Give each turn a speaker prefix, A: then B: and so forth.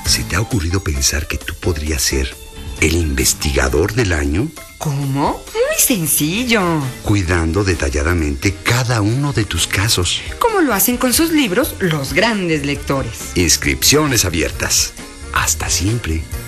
A: ¿Se te ha ocurrido pensar que tú podrías ser el investigador del año?
B: ¿Cómo? Muy sencillo.
A: Cuidando detalladamente cada uno de tus casos.
B: Como lo hacen con sus libros los grandes lectores.
A: Inscripciones abiertas. Hasta siempre.